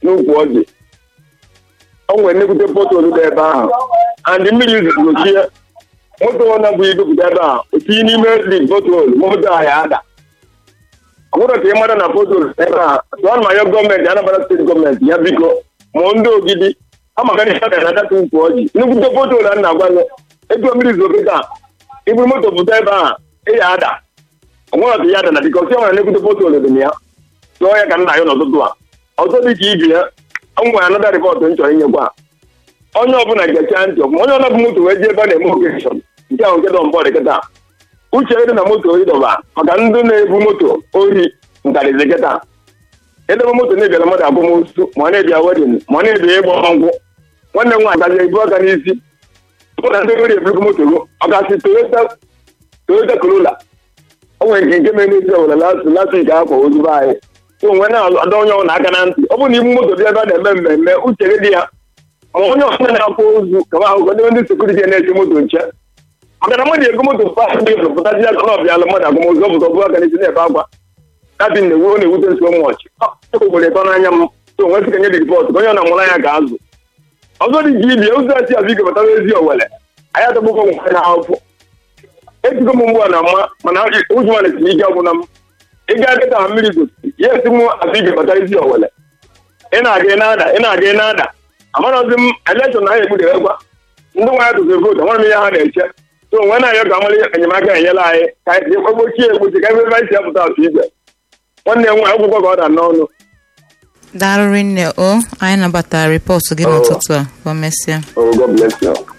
n'ukwu ọjị o nwere nnekwute potolu dị ebe ahụ and mmiri zochie moto na bụ ibepụta ebe a otinye n'ime dị potolu moto ahụ ya ada ọ bụrụ ka ị mara na potolu ebe a tụọ ma ya gọọmenti Anambra steeti gọọmenti ya biko mụọ ndị Ogidi amagana ihe ga na-adata ukwu ọjị nnekwute potolu a na-agwa gị etu mmiri zokịta iburu moto pụta ebe a ịya ada onwere ka ya ada na biko si nwere nnekwute potolu dị na ya tụọ ya ka nna ya n'ọtụtụ a ọzọ dị ka ibi ya nwere anọda rịpọtụ m chọrọ inyekwa onye ọbụla gechaa ntị ọbụla onye ọla bụ moto wee ji ebe a na-eme okeshọn nke ahụ nke dọmbọdụ kịta uche dị na moto ịdọba maka ndị na-ebu moto ori nkarịzi kịta edebe moto na-ebiara mmadụ abụmosu ma ọ na-ebia wedin ma ọ na-ebia ịgba nkwụ nwanne m nwaanyị gazi ebu aka n'isi na ndị ori eburugo moto go ọgasị Toyota Corolla o nwere nke mere n'ezi ọbụla lasị nke akwa ozugbo anyị onwe na-adọ onye ọbụla aka na ntị ọ bụrụ na ibu moto bịa ebe a na-eme mmemme uche dị ya ma onye ọbụla na-akwa ozu kama ahụgọ ndị sekuriti na-eche moto nche maka na mmadụ ego moto pụtazi ya ka ọbịala mmadụ agụmozu ọbụzọ bụ aka n'isi na-ebe akwa kabi na-ewute nso mmọchị ogbere ịtọ n'anya m onwe sị ka nye dị ripọtụ ka onye ọ na-amụrụ anya ka azụ ọzọ dị ka ibi ụzọ achị azụ igepụtara ezi Owere anyị atọgbukọ nwe na afọ etigo m mgbe a na mma mana ụjụ ma na-esiri ike ọgwụna m ị ga-akịta ha mmiri gosi ya esi m azụ igepụtara ezi Owere ị na-aga ị na-ada amarazi m elekshọn na ha egbudeghekwa ndị nwa ya dozi vootu amara m ihe ha na-eche so onwe na-ayọ ka amara enyemaka enyela anyị ka anyị gbochie egbochi ka ebe anyị si apụta atụ igwe nwanne m nwaanyị akwụkwọ ka ọ da n'ọnụ Darụrụ nne o anyị nabatara rịpọtụ gị n'ụtụtụ a. Ka o mesịa. God bless you.